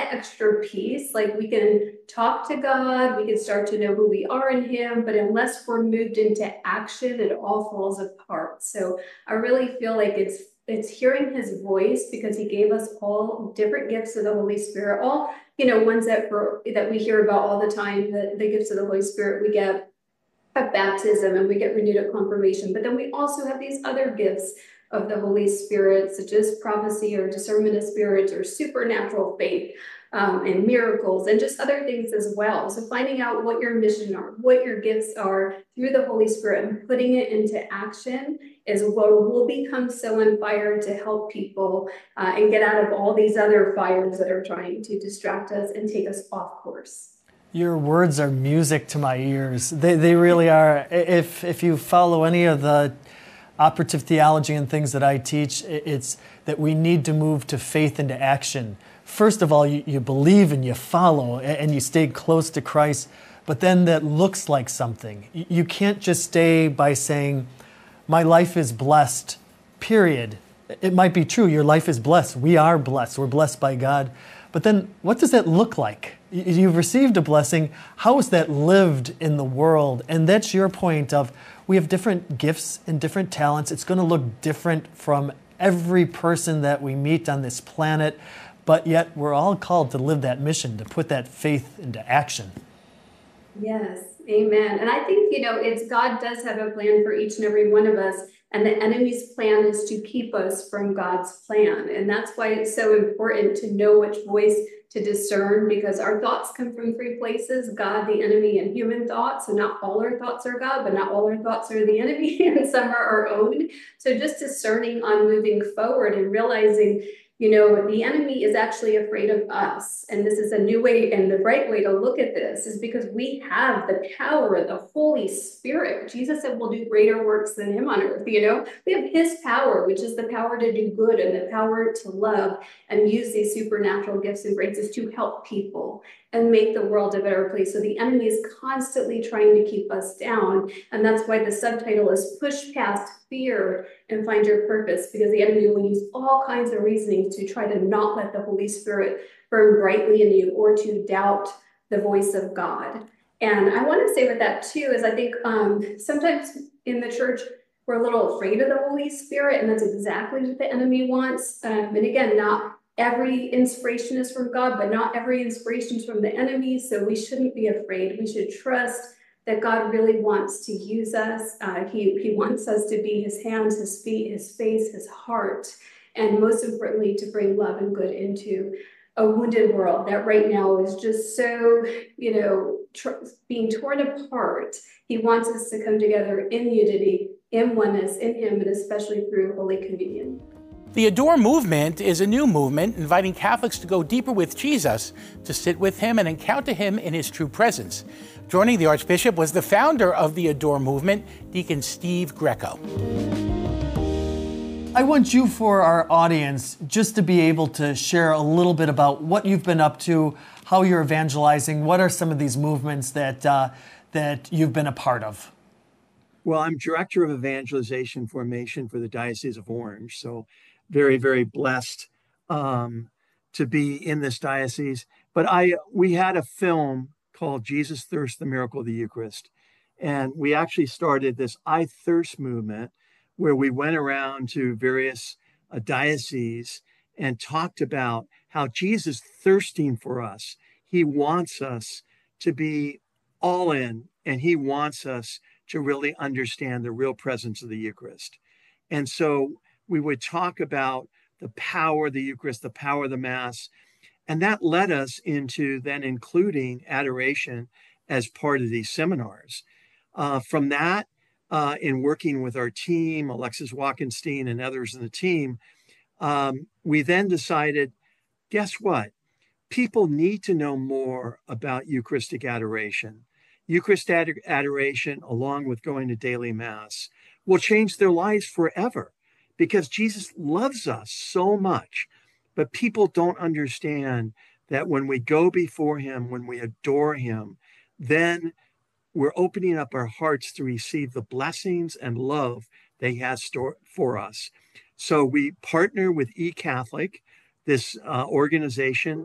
that extra piece. Like we can talk to God, we can start to know who we are in Him, but unless we're moved into action, it all falls apart. So I really feel like it's hearing His voice, because He gave us all different gifts of the Holy Spirit, all ones that we hear about all the time, the gifts of the Holy Spirit we get at baptism and we get renewed at confirmation. But then we also have these other gifts of the Holy Spirit, such as prophecy or discernment of spirits or supernatural faith, and miracles and just other things as well. So finding out what your mission are, what your gifts are through the Holy Spirit and putting it into action is what will become so on fire to help people and get out of all these other fires that are trying to distract us and take us off course. Your words are music to my ears. They really are. If you follow any of the operative theology and things that I teach, it's that we need to move to faith into action. First of all, you believe and you follow and you stay close to Christ, but then that looks like something. You can't just stay by saying, my life is blessed, period. It might be true, your life is blessed. We are blessed. We're blessed by God. But then what does that look like? You've received a blessing. How is that lived in the world? And that's your point of we have different gifts and different talents. It's going to look different from every person that we meet on this planet, but yet we're all called to live that mission, to put that faith into action. Yes, amen. And I think, it's God does have a plan for each and every one of us. And the enemy's plan is to keep us from God's plan. And that's why it's so important to know which voice to discern, because our thoughts come from three places: God, the enemy, and human thoughts. And not all our thoughts are God, but not all our thoughts are the enemy, and some are our own. So just discerning on moving forward and realizing, the enemy is actually afraid of us. And this is a new way, and the right way to look at this is because we have the power of the Holy Spirit. Jesus said we'll do greater works than Him on earth. We have His power, which is the power to do good and the power to love and use these supernatural gifts and graces to help people and make the world a better place. So the enemy is constantly trying to keep us down. And that's why the subtitle is Push Past Fear and Find Your Purpose, because the enemy will use all kinds of reasoning to try to not let the Holy Spirit burn brightly in you or to doubt the voice of God. And I want to say with that too, is I think sometimes in the church, we're a little afraid of the Holy Spirit, and that's exactly what the enemy wants. And again, not every inspiration is from God, but not every inspiration is from the enemy. So we shouldn't be afraid. We should trust that God really wants to use us. He wants us to be His hands, His feet, His face, His heart, and most importantly, to bring love and good into a wounded world that right now is just so, being torn apart. He wants us to come together in unity, in oneness, in Him, and especially through Holy Communion. The Adore movement is a new movement inviting Catholics to go deeper with Jesus, to sit with Him and encounter Him in His true presence. Joining the Archbishop was the founder of the Adore movement, Deacon Steve Greco. I want you, for our audience, just to be able to share a little bit about what you've been up to, how you're evangelizing, what are some of these movements that you've been a part of? Well, I'm Director of Evangelization Formation for the Diocese of Orange, so very, very blessed to be in this diocese. But we had a film called Jesus Thirsts, the Miracle of the Eucharist. And we actually started this I Thirst movement, where we went around to various dioceses and talked about how Jesus is thirsting for us. He wants us to be all in, and He wants us to really understand the real presence of the Eucharist. And so we would talk about the power of the Eucharist, the power of the Mass, and that led us into then including adoration as part of these seminars. From that, in working with our team, Alexis Walkenstein and others in the team, we then decided, guess what? People need to know more about Eucharistic adoration. Eucharistic adoration, along with going to daily Mass, will change their lives forever, because Jesus loves us so much. But people don't understand that when we go before Him, when we adore Him, then we're opening up our hearts to receive the blessings and love that He has stored for us. So we partner with eCatholic, this organization